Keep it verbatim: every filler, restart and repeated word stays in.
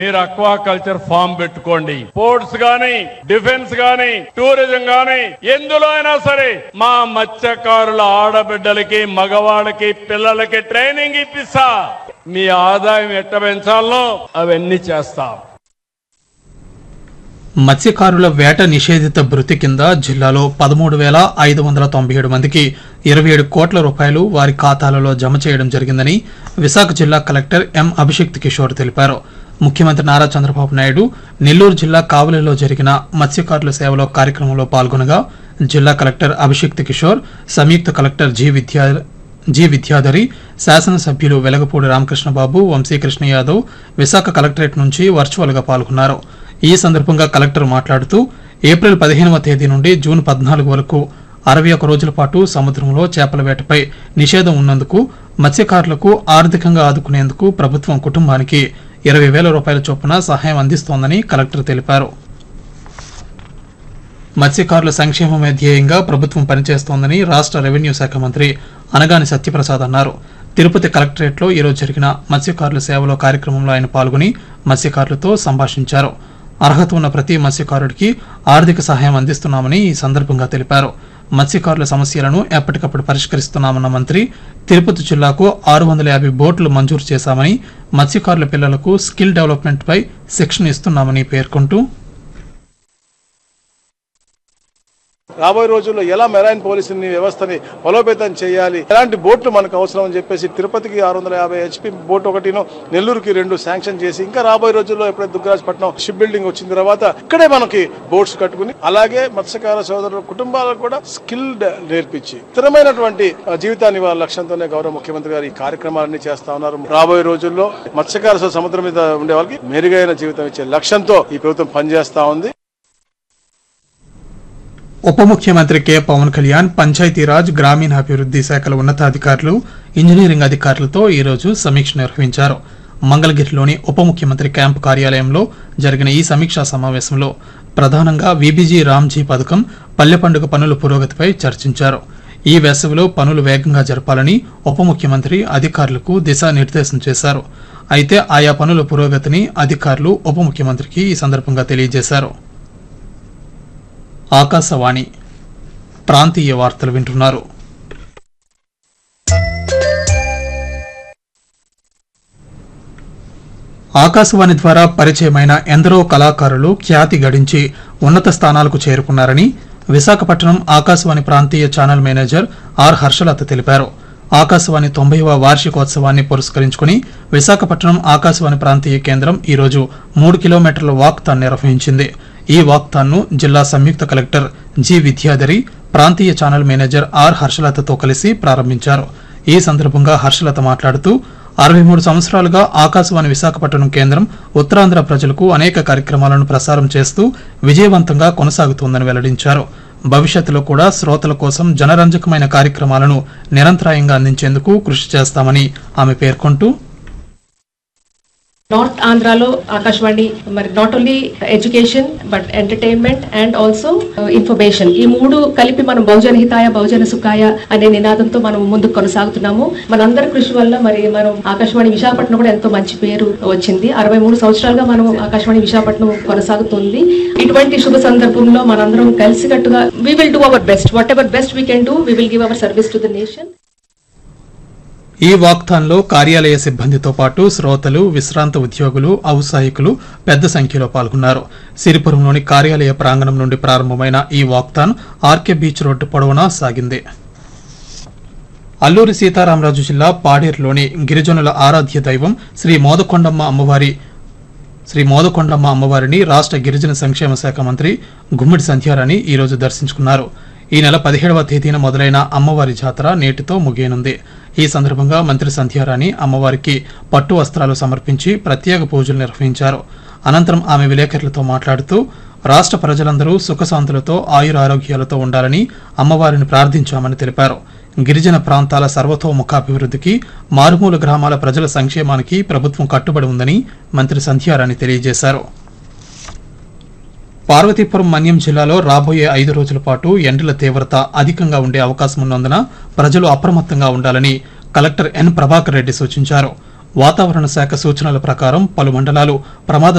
మీరు aquaculture form పెట్టుకోండి. Sports గాని, డిఫెన్స్ గాని, టూరిజం గాని ఎందులో అయినా సరే మా మత్స్యకారుల ఆడబిడ్డలకి, మగవాళ్ళకి, పిల్లలకి ట్రైనింగ్ ఇప్పిస్తా. మీ ఆదాయం ఎట్ట పెంచాలో అవన్నీ చేస్తాం. మత్స్యకారుల వేట నిషేధిత భృతి కింద జిల్లాలో పదమూడు వేల ఐదు వందల తొంభై ఏడు మందికి ఇరవై ఏడు కోట్ల రూపాయలు వారి ఖాతాలలో జమ చేయడం జరిగిందని విశాఖ జిల్లా కలెక్టర్ ఎం అభిషిక్త్ కిషోర్ తెలిపారు. ముఖ్యమంత్రి నారా చంద్రబాబు నాయుడు నెల్లూరు జిల్లా కావలిలో జరిగిన మత్స్యకారుల సేవలో కార్యక్రమంలో పాల్గొనగా జిల్లా కలెక్టర్ అభిషిక్త్ కిషోర్, సంయుక్త కలెక్టర్ జి విద్యా జి విద్యాధరి, శాసనసభ్యులు వెలగపూడి రామకృష్ణబాబు, వంశీకృష్ణ యాదవ్ విశాఖ కలెక్టరేట్ నుంచి వర్చువల్ గా పాల్గొన్నారు. ఈ సందర్భంగా కలెక్టర్ మాట్లాడుతూ ఏప్రిల్ పదిహేనవ తేదీ నుండి జూన్ పద్నాలుగు వరకు అరవై ఒక్క రోజుల పాటు సముద్రంలో చేపల వేటపై నిషేధం ఉన్నందుకు మత్స్యకారులకు ఆర్థికంగా ఆదుకునేందుకు ప్రభుత్వం కుటుంబానికి ఇరవై వేల రూపాయల చొప్పున సహాయం అందిస్తోందని కలెక్టర్ తెలిపారు. మత్స్యకారుల సంక్షేమమే ధ్యేయంగా ప్రభుత్వం పనిచేస్తోందని రాష్ట్ర రెవెన్యూ శాఖ మంత్రి అనగాని సత్యప్రసాద్ అన్నారు. తిరుపతి కలెక్టరేట్లో ఈరోజు జరిగిన మత్స్యకారుల సేవలో కార్యక్రమంలో ఆయన పాల్గొని మత్స్యకారులతో సంభాషించారు. అర్హత ఉన్న ప్రతి మత్స్యకారుడికి ఆర్థిక సహాయం అందిస్తున్నామని ఈ సందర్భంగా తెలిపారు. మత్స్యకారుల సమస్యలను ఎప్పటికప్పుడు పరిష్కరిస్తున్నామన్న మంత్రి తిరుపతి జిల్లాకు ఆరు వందల యాభై బోట్లు మంజూరు చేశామని, మత్స్యకారుల పిల్లలకు స్కిల్ డెవలప్మెంట్ పై శిక్షణ ఇస్తున్నామని పేర్కొంటూ రాబోయే రోజుల్లో ఎలా మెరైన్ పోలీసుని వ్యవస్థని బలోపేతం చేయాలి, ఎలాంటి బోట్లు మనకు అవసరం అని చెప్పేసి తిరుపతికి ఆరు వందల యాభై హెచ్పి బోట్ ఒకటిను, నెల్లూరుకి రెండు శాంక్షన్ చేసి ఇంకా రాబోయే రోజుల్లో ఎప్పుడైతే దుగ్గరాజపట్నం షిప్ బిల్డింగ్ వచ్చిన తర్వాత ఇక్కడే మనకి బోట్స్ కట్టుకుని అలాగే మత్స్యకార సోదరుల కుటుంబాలకు కూడా స్కిల్ నేర్పించి స్థిరమైనటువంటి జీవితాన్ని వాళ్ళ లక్ష్యంతోనే గౌరవ ముఖ్యమంత్రి గారు ఈ కార్యక్రమాలన్నీ చేస్తా ఉన్నారు. రాబోయే రోజుల్లో మత్స్యకార సముద్రం మీద ఉండే వాళ్ళకి మెరుగైన జీవితం ఇచ్చే లక్ష్యంతో ఈ ప్రభుత్వం పనిచేస్తా ఉంది. ఉప ముఖ్యమంత్రి కె పవన్ కళ్యాణ్ పంచాయతీరాజ్ గ్రామీణాభివృద్ది శాఖల ఉన్నతాధికారులు, ఇంజనీరింగ్ అధికారులతో ఈరోజు సమీక్ష నిర్వహించారు. మంగళగిరిలోని ఉప ముఖ్యమంత్రి క్యాంపు కార్యాలయంలో జరిగిన ఈ సమీక్షా సమావేశంలో ప్రధానంగా విబిజీ రామ్జీ పథకం, పల్లె పండుగ పనుల పురోగతిపై చర్చించారు. ఈ వేసవిలో పనులు వేగంగా జరపాలని ఉప ముఖ్యమంత్రి అధికారులకు దిశానిర్దేశం చేశారు. అయితే ఆయా పనుల పురోగతిని అధికారులు ఉప ముఖ్యమంత్రికి ఈ సందర్భంగా తెలియజేశారు. ఆకాశవాణి ప్రాంతీయ వార్తలు వింటున్నారు. ఆకాశవాణి ద్వారా పరిచయమైన ఎందరో కళాకారులు ఖ్యాతి గడించి ఉన్నత స్థానాలకు చేరుకున్నారని విశాఖపట్నం ఆకాశవాణి ప్రాంతీయ ఛానల్ మేనేజర్ ఆర్ హర్షలత తెలిపారు. ఆకాశవాణి తొంభైవ వార్షికోత్సవాన్ని పురస్కరించుకుని విశాఖపట్నం ఆకాశవాణి ప్రాంతీయ కేంద్రం ఈరోజు మూడు కిలోమీటర్ల వాక్థాన్ నిర్వహించింది. ఈ వాక్థాన్ను జిల్లా సంయుక్త కలెక్టర్ జి విద్యాధరి, ప్రాంతీయ ఛానల్ మేనేజర్ ఆర్ హర్షలతతో కలిసి ప్రారంభించారు. ఈ సందర్భంగా హర్షలత మాట్లాడుతూ అరవై మూడు సంవత్సరాలుగా ఆకాశవాణి విశాఖపట్నం కేంద్రం ఉత్తరాంధ్ర ప్రజలకు అనేక కార్యక్రమాలను ప్రసారం చేస్తూ విజయవంతంగా కొనసాగుతోందని వెల్లడించారు. భవిష్యత్తులో కూడా శ్రోతల కోసం జనరంజకమైన కార్యక్రమాలను నిరంతరాయంగా అందించేందుకు కృషి చేస్తామని ఆమె పేర్కొంటూ నార్త్ ఆంధ్రాలో ఆకాశవాణి మరి not only education but entertainment and also information, ఈ మూడు కలిపి మనం బహుజన హితాయ బహుజన సుఖాయ అనే నినాదంతో మనం ముందుకు కొనసాగుతున్నాము. మనందరి కృషి వల్ల మరి మనం ఆకాశవాణి విశాఖపట్నం కూడా ఎంతో మంచి పేరు వచ్చింది. అరవై మూడు సంవత్సరాలుగా మనం ఆకాశవాణి విశాఖపట్నం కొనసాగుతుంది. ఇటువంటి శుభ సందర్భంలో మనందరం కలిసికట్టుగా we will do our best, what ever best we can do, we will give our service to the nation. ఈ వాక్థాన్లో కార్యాలయ సిబ్బందితో పాటు శ్రోతలు, విశ్రాంత ఉద్యోగులు, ఔత్సాహికులు పెద్ద సంఖ్యలో పాల్గొన్నారు. సిరిపురంలోని కార్యాలయ ప్రాంగణం నుండి ప్రారంభమైన ఈ వాక్థాన్ ఆర్కే బీచ్ రోడ్డు పొడవునా సాగింది. అల్లూరి సీతారామరాజు జిల్లా పాడేరులోని గిరిజనుల ఆరాధ్య దైవం శ్రీ మోదకొండమ్మ అమ్మవారి శ్రీ మోదకొండమ్మ అమ్మవారిని రాష్ట్ర గిరిజన సంక్షేమ శాఖ మంత్రి గుమ్మిడి సంధ్యారాణి ఈరోజు దర్శించుకున్నారు. ఈ నెల పదిహేడవ తేదీన మొదలైన అమ్మవారి జాతర నేటితో ముగియనుంది. ఈ సందర్భంగా మంత్రి సంధ్యారాణి అమ్మవారికి పట్టు వస్త్రాలు సమర్పించి ప్రత్యేక పూజలు నిర్వహించారు. అనంతరం ఆమె విలేకరులతో మాట్లాడుతూ రాష్ట్ర ప్రజలందరూ సుఖశాంతులతో ఆయురారోగ్యాలతో ఉండాలని అమ్మవారిని ప్రార్థించామని తెలిపారు. గిరిజన ప్రాంతాల సర్వతోముఖాభివృద్ధికి, మారుమూల గ్రామాల ప్రజల సంక్షేమానికి ప్రభుత్వం కట్టుబడి ఉందని మంత్రి సంధ్యారాణి తెలియజేశారు. పార్వతీపురం మన్యం జిల్లాలో రాబోయే ఐదు రోజుల పాటు ఎండల తీవ్రత అధికంగా ఉండే అవకాశం ఉన్నందున ప్రజలు అప్రమత్తంగా ఉండాలని కలెక్టర్ ఎన్ ప్రభాకర్ రెడ్డి సూచించారు. వాతావరణ శాఖ సూచనల ప్రకారం పలు మండలాలు ప్రమాద